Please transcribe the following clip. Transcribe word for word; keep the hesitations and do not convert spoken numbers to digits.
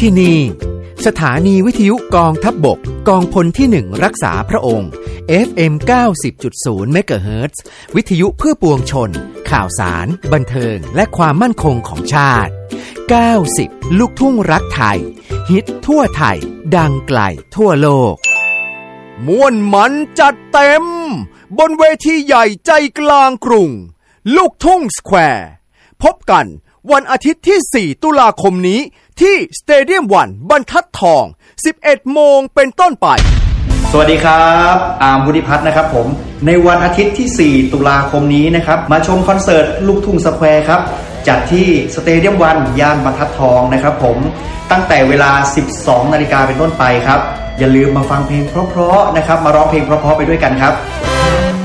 ที่นี่สถานีวิทยุกองทัพบกกองพลที่หนึ่งรักษาพระองค์ เอฟ เอ็ม เก้าสิบจุดศูนย์ เมกะเฮิรตซ์ วิทยุเพื่อปวงชนข่าวสารบันเทิงและความมั่นคงของชาติเก้าสิบลูกทุ่งรักไทยฮิตทั่วไทยดังไกลทั่วโลกม่วนมันจัดเต็มบนเวทีใหญ่ใจกลางกรุงลูกทุ่งสแควร์พบกันวันอาทิตย์ที่สี่ตุลาคมนี้ที่สเตเดียมวันบรรทัดทอง สิบเอ็ดโมงเป็นต้นไปสวัสดีครับอาร์มวุฒิพัฒน์นะครับผมในวันอาทิตย์ที่สี่ตุลาคมนี้นะครับมาชมคอนเสิร์ตลูกทุ่งสแควร์ครับจัดที่สเตเดียมวันย่านบรรทัดทองนะครับผมตั้งแต่เวลา สิบสองนาฬิกาเป็นต้นไปครับอย่าลืมมาฟังเพลงเพราะๆนะครับมาร้องเพลงเพราะๆไปด้วยกันครับ